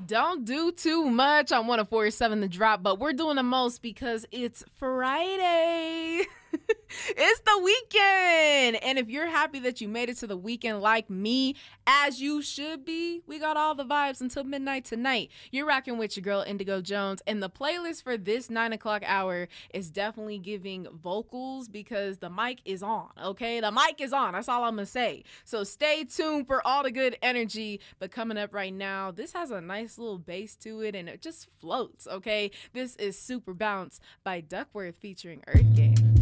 Don't do too much on 104.7 The Drop, but we're doing the most because it's Friday. It's the weekend. And if you're happy that you made it to the weekend like me, as you should be, we got all the vibes until midnight tonight. You're rocking with your girl, Indigo Jones. And the playlist for this 9 o'clock hour is definitely giving vocals because the mic is on, okay? The mic is on. That's all I'm going to say. So stay tuned for all the good energy. But coming up right now, this has a nice little bass to it and it just floats, okay? This is Super Bounce by Duckworth featuring Earth Gang.